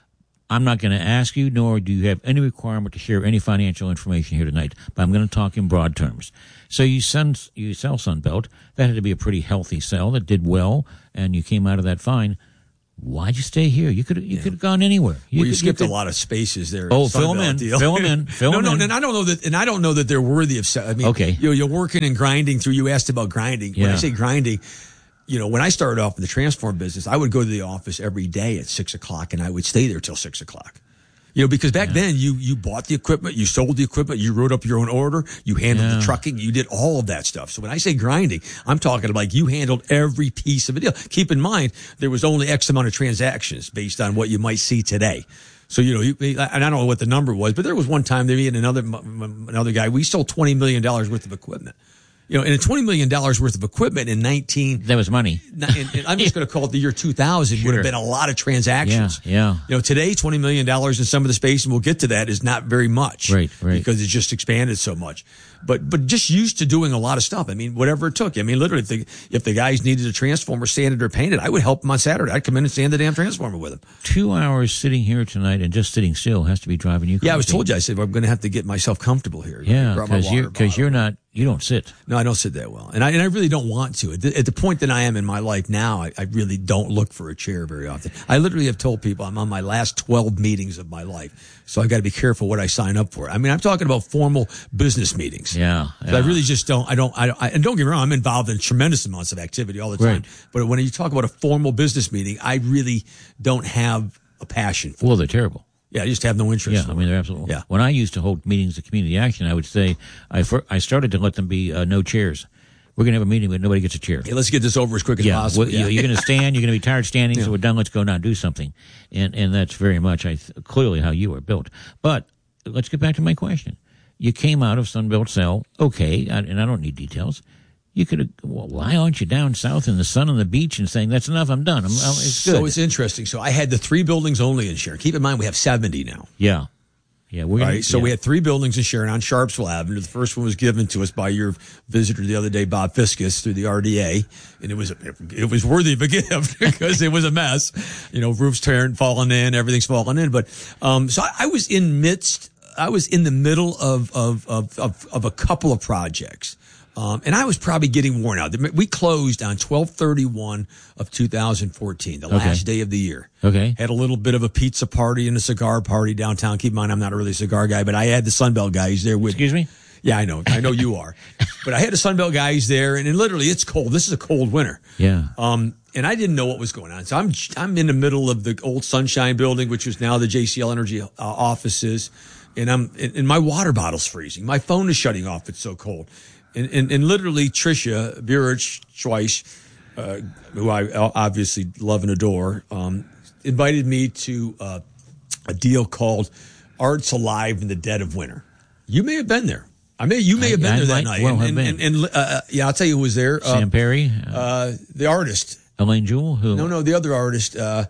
I'm not going to ask you, nor do you have any requirement to share any financial information here tonight, but I'm going to talk in broad terms. So you, send, you sell Sunbelt. That had to be a pretty healthy sell that did well, and you came out of that fine. Why'd you stay here? You could you yeah. could have gone anywhere. You, well, you could, skipped you could, a lot of spaces there. Oh, fill them in, deal. fill them in, fill no, them no, in. and I don't know that, and I don't know that they're worthy of. I mean, okay, you know, you're working and grinding through. You asked about grinding. Yeah. When I say grinding, you know, when I started off in the transform business, I would go to the office every day at six o'clock, and I would stay there till six o'clock. You know, because back yeah. then you you bought the equipment, you sold the equipment, you wrote up your own order, you handled yeah. the trucking, you did all of that stuff. So when I say grinding, I'm talking like you handled every piece of a deal. Keep in mind, there was only X amount of transactions based on what you might see today. So, you know, you, and I don't know what the number was, but there was one time there me and another another guy, we sold twenty million dollars worth of equipment. You know, and twenty million dollars worth of equipment in nineteen. That was money. And, and I'm just going to call it the year two thousand sure. would have been a lot of transactions. Yeah, yeah. You know, today, twenty million dollars in some of the space, and we'll get to that, is not very much. Right, right. Because it's just expanded so much. But but just used to doing a lot of stuff. I mean, whatever it took. I mean, literally, if the, if the guys needed a transformer sanded or painted, I would help them on Saturday. I'd come in and sand the damn transformer with them. Two hours sitting here tonight and just sitting still has to be driving you crazy. Yeah, I was told you. I said, well, I'm going to have to get myself comfortable here. Yeah, because you're, cause you're not, you don't sit. No, I don't sit that well. And I, and I really don't want to. At the, at the point that I am in my life now, I, I really don't look for a chair very often. I literally have told people I'm on my last twelve meetings of my life. So I've got to be careful what I sign up for. I mean, I'm talking about formal business meetings. Yeah. yeah. I really just don't, I don't, I don't, I, and don't get me wrong, I'm involved in tremendous amounts of activity all the time. Right. But when you talk about a formal business meeting, I really don't have a passion for Well, it. they're terrible. Yeah, I just have no interest. Yeah, I mean, they're absolutely. Yeah. When I used to hold meetings of community action, I would say, I, for, I started to let them be uh, no chairs. We're going to have a meeting, but nobody gets a chair. Hey, let's get this over as quick as yeah, possible. well, yeah, you're going to stand. You're going to be tired standing. Yeah. So we're done. Let's go now do something. And and that's very much, I th- clearly, how you are built. But let's get back to my question. You came out of Sunbelt Cell, okay, and I don't need details. You could have, well, why aren't you down south in the sun on the beach and saying, that's enough, I'm done. I'm, it's good. So it's interesting. So I had the three buildings only in Sharon. Keep in mind, we have seventy now. Yeah. Yeah, we're gonna, right. So yeah. we had three buildings in Sharon on Sharpsville Avenue. The first one was given to us by your visitor the other day, Bob Fiskus, through the R D A, and it was it was worthy of a gift because it was a mess. You know, roofs tearing, falling in, everything's falling in. But um, so I, I was in midst. I was in the middle of of of of, of a couple of projects. Um, and I was probably getting worn out. We closed on twelve thirty-one of two thousand fourteen, the okay. last day of the year. Okay. Had a little bit of a pizza party and a cigar party downtown. Keep in mind, I'm not really a cigar guy, but I had the Sunbelt guys there with Excuse me? Yeah, I know. I know you are. But I had the Sunbelt guys there, and, and literally, it's cold. This is a cold winter. Yeah. Um, and I didn't know what was going on. So I'm I'm in the middle of the old Sunshine building, which is now the J C L Energy uh, offices. And I'm and, and my water bottle's freezing. My phone is shutting off. It's so cold. And, and, and literally, Tricia Burich Schweiss, uh, who I obviously love and adore, um, invited me to uh, a deal called Arts Alive in the Dead of Winter. You may have been there. I may, you may I, have been I there that might night. well and, have and, been. and, and uh, yeah, I'll tell you who was there. Sam uh, Perry, uh, uh, the artist, Elaine Jewell. Who? No, no, the other artist. Uh,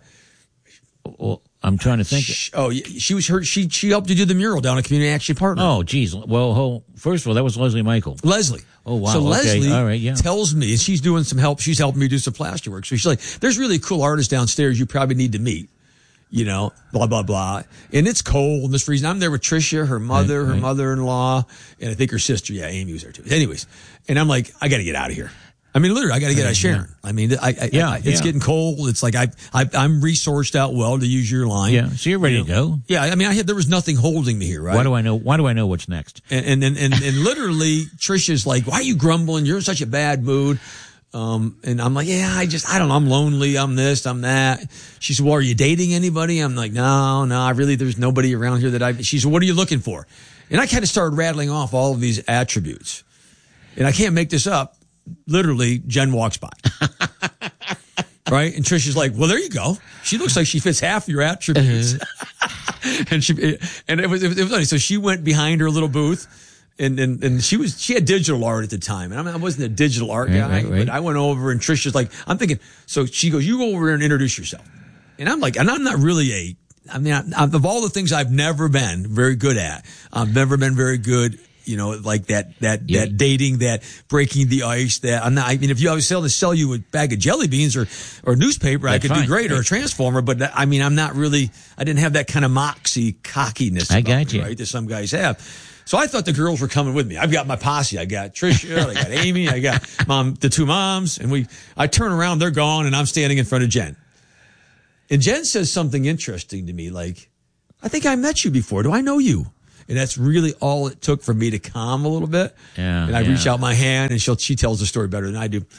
well, I'm trying to think. She, oh, she was her. She she helped you do the mural down at Community Action Partner. Oh, geez. Well, oh, first of all, that was Leslie Michael. Leslie. Oh, wow. So okay. Leslie all right, yeah. tells me, and she's doing some help. She's helping me do some plaster work. So she's like, "There's really a cool artist downstairs. You probably need to meet." You know, blah blah blah. And it's cold. And this reason, I'm there with Tricia, her mother, right, her right. mother-in-law, and I think her sister. Yeah, Amy was there too. Anyways, and I'm like, I got to get out of here. I mean, literally, I got to get out of Sharon. Yeah. I mean, I, I, yeah, I, it's yeah. getting cold. It's like I, I, I'm resourced out well, to use your line. Yeah, so you're ready you know? to go. Yeah, I mean, I had there was nothing holding me here, right? Why do I know? Why do I know what's next? And and and and, and literally, Tricia's like, "Why are you grumbling? You're in such a bad mood." Um, and I'm like, "Yeah, I just, I don't know. I'm lonely. I'm this. I'm that." She said, "Well, are you dating anybody?" I'm like, "No, no. I really, there's nobody around here that I." She said, "What are you looking for?" And I kind of started rattling off all of these attributes, and I can't make this up. Literally, Jen walks by. Right? And Tricia's like, "Well, there you go. She looks like she fits half your attributes." Uh-huh. and she, and it was, it was, it was funny. So she went behind her little booth, and, and, and she was, she had digital art at the time. And I mean, I wasn't a digital art right, guy, right, right. but I went over and Tricia's like, I'm thinking, so she goes, "You go over there and introduce yourself." And I'm like, and I'm not really a, I mean, I, of all the things I've never been very good at, I've never been very good You know, like that, that, yeah. that dating, that breaking the ice, that I'm not, I mean, if you I was selling to sell you a bag of jelly beans or, or newspaper, That's I could fine. do great, or a transformer, but that, I mean, I'm not really, I didn't have that kind of moxie cockiness. I got you. Right? That some guys have. So I thought the girls were coming with me. I've got my posse. I got Tricia, I got Amy, I got mom, the two moms, and we, I turn around, they're gone, and I'm standing in front of Jen. And Jen says something interesting to me, like, I think I met you before. Do I know you? And that's really all it took for me to calm a little bit. Yeah, and I yeah. reach out my hand, and she'll, she tells the story better than I do.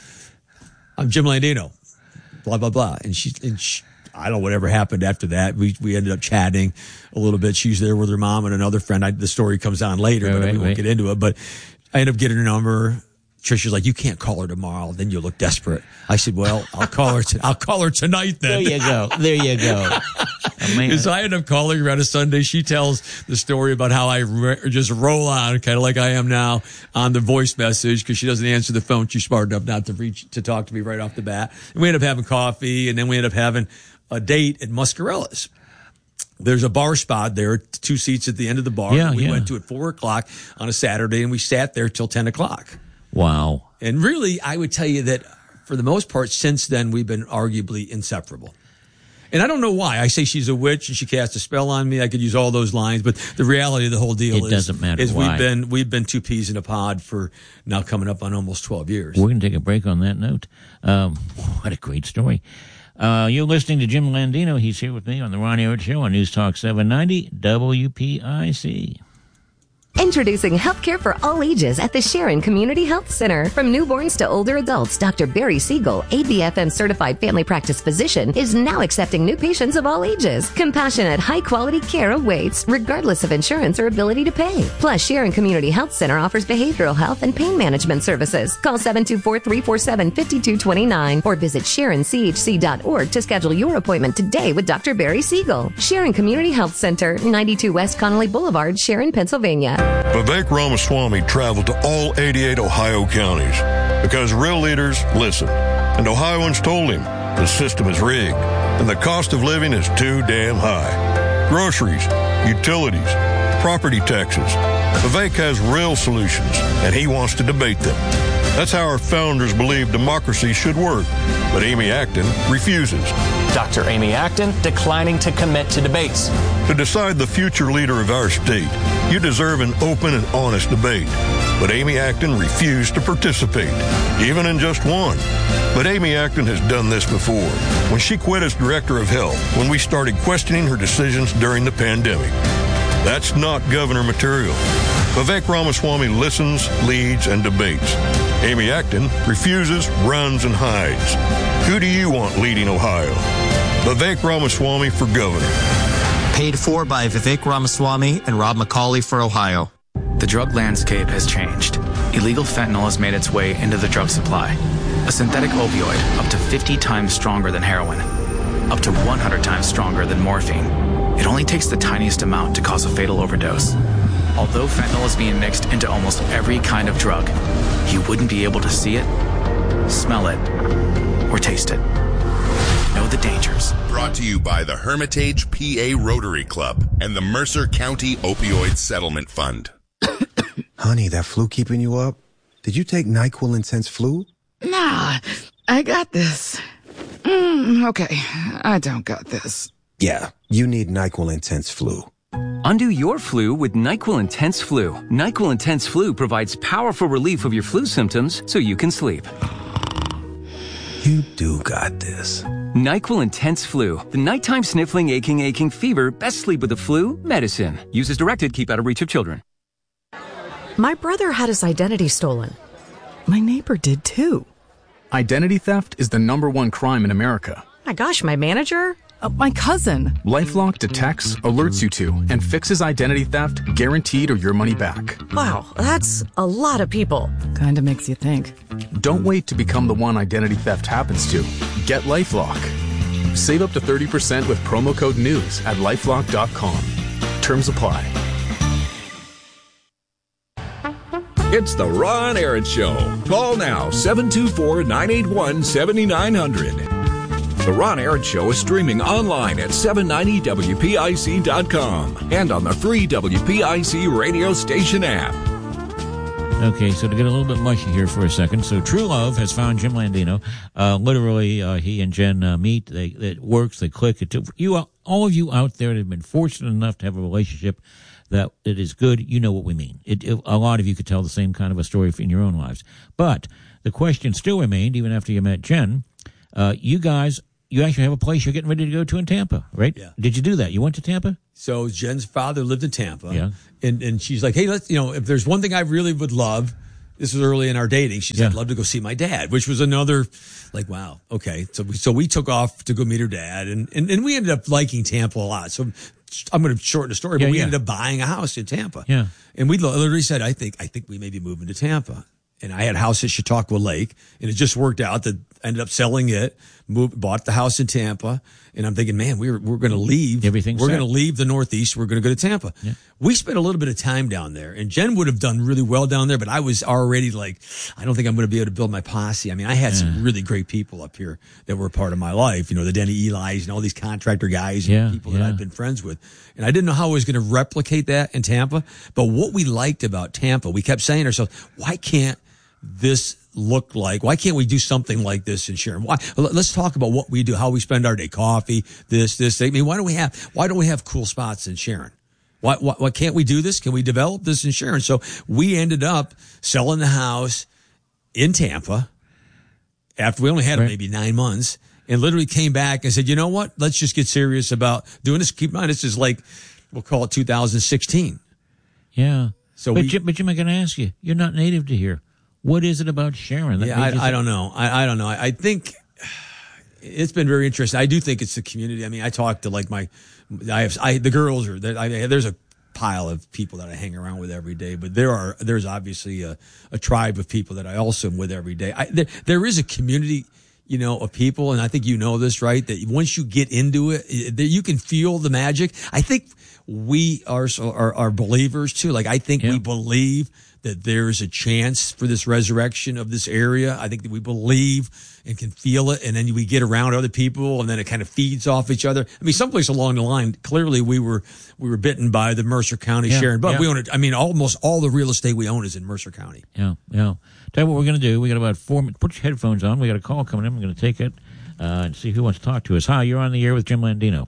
I'm Jim Landino, blah, blah, blah. And she, and she, I don't know whatever happened after that. We we ended up chatting a little bit. She's there with her mom and another friend. I, the story comes on later, wait, but wait, we won't wait. get into it. But I end up getting her number. Trisha's like, you can't call her tomorrow. Then you'll look desperate. I said, well, I'll call her. T- I'll call her tonight then. There you go. There you go. Because oh, I end up calling her on a Sunday. She tells the story about how I re- just roll on, kind of like I am now, on the voice message because she doesn't answer the phone. She's smart enough not to reach to talk to me right off the bat. And we end up having coffee, and then we end up having a date at Muscarella's. There's a bar spot there, two seats at the end of the bar. Yeah, we yeah. went to at four o'clock on a Saturday, and we sat there till ten o'clock. Wow. And really, I would tell you that for the most part, since then, we've been arguably inseparable. And I don't know why. I say she's a witch and she cast a spell on me. I could use all those lines, but the reality of the whole deal it is, doesn't matter is why. we've been we've been two peas in a pod for now coming up on almost twelve years. We're going to take a break on that note. Um, what a great story. Uh, you're listening to Jim Landino. He's here with me on the Ron Arad Show on News Talk seven ninety W P I C. Introducing healthcare for all ages at the Sharon Community Health Center. From newborns to older adults, Doctor Barry Siegel, A B F M certified family practice physician, is now accepting new patients of all ages. Compassionate, high-quality care awaits, regardless of insurance or ability to pay. Plus, Sharon Community Health Center offers behavioral health and pain management services. Call seven two four, three four seven, five two two nine or visit sharon c h c dot org to schedule your appointment today with Doctor Barry Siegel. Sharon Community Health Center, ninety-two West Connolly Boulevard, Sharon, Pennsylvania. Vivek Ramaswamy traveled to all eighty-eight Ohio counties because real leaders listen. And Ohioans told him the system is rigged and the cost of living is too damn high. Groceries, utilities, property taxes. Vivek has real solutions and he wants to debate them. That's how our founders believed democracy should work. But Amy Acton refuses. Doctor Amy Acton declining to commit to debates. To decide the future leader of our state, you deserve an open and honest debate. But Amy Acton refused to participate, even in just one. But Amy Acton has done this before, when she quit as director of health, when we started questioning her decisions during the pandemic. That's not governor material. Vivek Ramaswamy listens, leads, and debates. Amy Acton refuses, runs, and hides. Who do you want leading Ohio? Vivek Ramaswamy for governor. Paid for by Vivek Ramaswamy and Rob McCauley for Ohio. The drug landscape has changed. Illegal fentanyl has made its way into the drug supply. A synthetic opioid up to fifty times stronger than heroin. Up to one hundred times stronger than morphine. It only takes the tiniest amount to cause a fatal overdose. Although fentanyl is being mixed into almost every kind of drug, you wouldn't be able to see it, smell it, or taste it. Know the dangers. Brought to you by the Hermitage P A Rotary Club and the Mercer County Opioid Settlement Fund. Honey, that flu keeping you up? Did you take NyQuil Intense Flu? Nah, I got this. Mm, okay, I don't got this. Yeah, you need NyQuil Intense Flu. Undo your flu with NyQuil Intense Flu. NyQuil Intense Flu provides powerful relief of your flu symptoms so you can sleep. You do got this. NyQuil Intense Flu. The nighttime sniffling, aching, aching fever. Best sleep with the flu. Medicine. Use as directed. Keep out of reach of children. My brother had his identity stolen. My neighbor did too. Identity theft is the number one crime in America. My gosh, my manager? Uh, my cousin. LifeLock detects, alerts you to, and fixes identity theft guaranteed or your money back. Wow, that's a lot of people. Kinda makes you think. Don't wait to become the one identity theft happens to. Get LifeLock. Save up to thirty percent with promo code NEWS at lifelock dot com. Terms apply. It's the Ron Arad Show. Call now, seven two four, nine eight one, seven nine zero zero. The Ron Arad Show is streaming online at seven ninety W P I C dot com and on the free W P I C radio station app. Okay, so to get a little bit mushy here for a second, so True Love has found Jim Landino. Uh, literally, uh, he and Jen uh, meet. They it works. They click. It took, you all of you out there that have been fortunate enough to have a relationship that it is good. You know what we mean. It, it, a lot of you could tell the same kind of a story in your own lives. But the question still remained, even after you met Jen. Uh, you guys, you actually have a place you're getting ready to go to in Tampa, right? Yeah. Did you do that? You went to Tampa? So Jen's father lived in Tampa. Yeah. And, and she's like, hey, let's, you know, if there's one thing I really would love, this was early in our dating. She said, Yeah. I'd love to go see my dad, which was another, like, wow, okay. So we, so we took off to go meet her dad, and, and, and we ended up liking Tampa a lot. So I'm going to shorten the story, but Yeah, we yeah. ended up buying a house in Tampa. Yeah. And we literally said, I think, I think we may be moving to Tampa. And I had a house at Chautauqua Lake, and it just worked out that I ended up selling it, moved, bought the house in Tampa. And I'm thinking, man, we're, we're going to leave. Everything's We're set. going to leave the Northeast. We're going to go to Tampa. Yeah. We spent a little bit of time down there, and Jen would have done really well down there, but I was already like, I don't think I'm going to be able to build my posse. I mean, I had some really great people up here that were a part of my life, you know, the Denny Eli's and all these contractor guys and Yeah, people that yeah. I've been friends with. And I didn't know how I was going to replicate that in Tampa. But what we liked about Tampa, we kept saying to ourselves, why can't this look like? Why can't we do something like this in Sharon? Why? Let's talk about what we do, how we spend our day, coffee, this, this. I mean, why don't we have? Why don't we have cool spots in Sharon? Why, why, why can't we do this? Can we develop this in Sharon? So we ended up selling the house in Tampa after we only had it Right. maybe nine months, and literally came back and said, you know what? Let's just get serious about doing this. Keep in mind, this is like, we'll call it two thousand sixteen. Yeah. So but, we- Jim, but Jim, I can ask you, you're not native to here. What is it about Sharon? That Yeah, made you I, I think- don't know. I, I don't know. I, I think it's been very interesting. I do think it's the community. I mean, I talk to like my, I have, I, the girls are there. I, there's a pile of people that I hang around with every day, but there are, there's obviously a, a tribe of people that I also am with every day. I, there, there is a community, you know, of people. And I think you know this, right? That once you get into it, it- that you can feel the magic. I think we are, are, are believers too. Like, I think we believe that there's a chance for this resurrection of this area. I think that we believe and can feel it, and then we get around other people, and then it kind of feeds off each other. I mean, someplace along the line, clearly we were we were bitten by the Mercer County Yeah, Sharon, but yeah. we own it. I mean, almost all the real estate we own is in Mercer County. Yeah, yeah. Tell you what we're going to do. We got about four minutes. Put your headphones on. We got a call coming in. We're going to take it uh, and see who wants to talk to us. Hi, you're on the air with Jim Landino.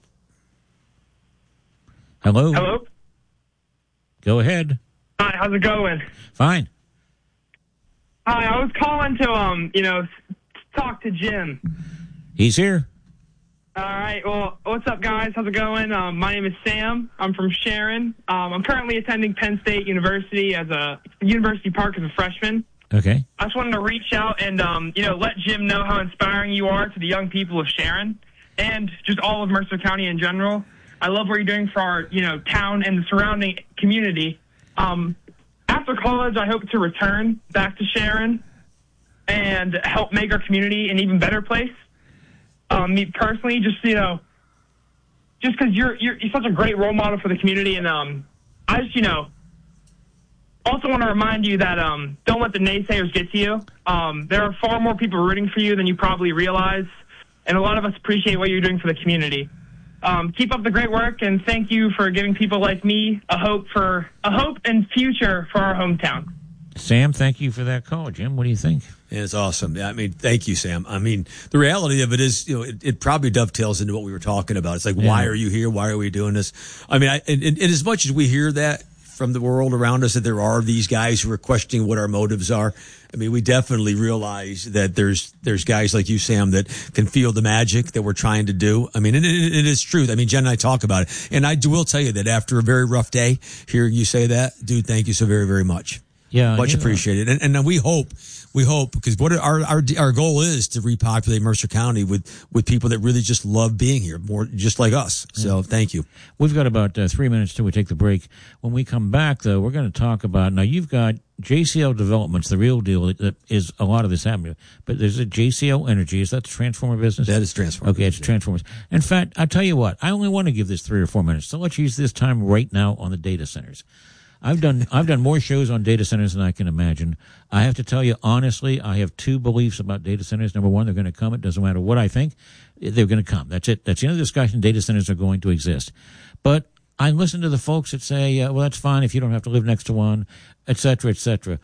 Hello? Hello? Go ahead. Hi, how's it going? Fine. Hi, I was calling to, um, you know, s- talk to Jim. He's here. All right, well, what's up, guys? How's it going? Um, my name is Sam. I'm from Sharon. Um, I'm currently attending Penn State University as a University Park as a freshman. Okay. I just wanted to reach out and, um, you know, let Jim know how inspiring you are to the young people of Sharon and just all of Mercer County in general. I love what you're doing for our, you know, town and the surrounding community. Um, after college, I hope to return back to Sharon and help make our community an even better place. Um, me personally, just, you know, just because you're, you're you're such a great role model for the community, and um, I just, you know, also want to remind you that um, don't let the naysayers get to you. Um, there are far more people rooting for you than you probably realize, and a lot of us appreciate what you're doing for the community. Um, keep up the great work, and thank you for giving people like me a hope for a hope and future for our hometown. Sam, thank you for that call. Jim, what do you think? Yeah, it's awesome. Yeah, I mean, thank you, Sam. I mean, the reality of it is, you know, it, it probably dovetails into what we were talking about. It's like, Yeah. why are you here? Why are we doing this? I mean, I, and, and, and as much as we hear that from the world around us, that there are these guys who are questioning what our motives are, I mean, we definitely realize that there's there's guys like you, Sam, that can feel the magic that we're trying to do. I mean, and it, it is truth. I mean, Jen and I talk about it. And I do, will tell you that after a very rough day, hearing you say that, dude, thank you so very, very much. Yeah, much you know. appreciated. And, and we hope, we hope, because what our, our our goal is to repopulate Mercer County with with people that really just love being here, more just like us. So thank you. We've got about uh, three minutes till we take the break. When we come back, though, we're going to talk about, now you've got J C L Developments, the real deal that is a lot of this happening. But there's a J C L Energy. Is that the transformer business? That is transformer. Okay, it's transformers. In fact, I'll tell you what, I only want to give this three or four minutes. So let's use this time right now on the data centers. I've done I've done more shows on data centers than I can imagine. I have to tell you honestly, I have two beliefs about data centers. Number one, they're going to come. It doesn't matter what I think, they're going to come. That's it. That's the end of the discussion. Data centers are going to exist. But I listen to the folks that say, uh, "Well, that's fine if you don't have to live next to one," et cetera, et cetera.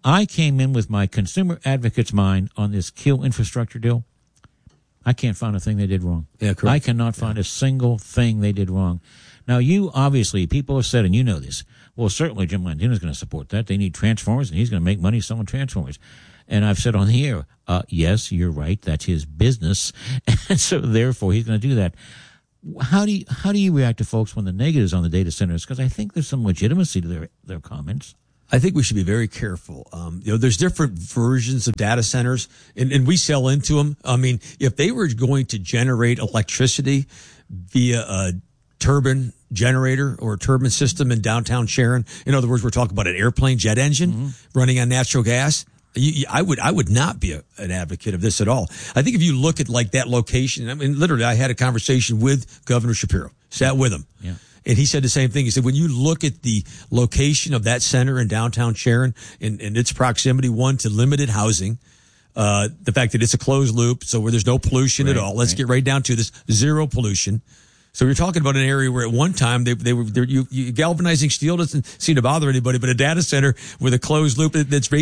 I came in with my consumer advocate's mind on this kill infrastructure deal. I can't find a thing they did wrong. Yeah, correct. I cannot find a single thing they did wrong. Now, you obviously, people have said, and you know this, well, certainly Jim Landino is going to support that. They need transformers, and he's going to make money selling transformers. And I've said on the air, uh, yes, you're right, that's his business, and so therefore he's going to do that. How do you, how do you react to folks when the negatives on the data centers? Because I think there's some legitimacy to their, their comments. I think we should be very careful. Um, you know, there's different versions of data centers, and, and we sell into them. I mean, if they were going to generate electricity via a turbine generator or a turbine system in downtown Sharon, in other words, we're talking about an airplane jet engine mm-hmm. running on natural gas. You, you, I would, I would not be a, an advocate of this at all. I think if you look at like that location, I mean, literally, I had a conversation with Governor Shapiro, sat with him. Yeah. And he said the same thing. He said, when you look at the location of that center in downtown Sharon and, and its proximity, one, to limited housing, uh, the fact that it's a closed loop, so where there's no pollution right, at all. Let's right. get right down to this zero pollution. So you're talking about an area where at one time they they were you, you galvanizing steel doesn't seem to bother anybody, but a data center with a closed loop that's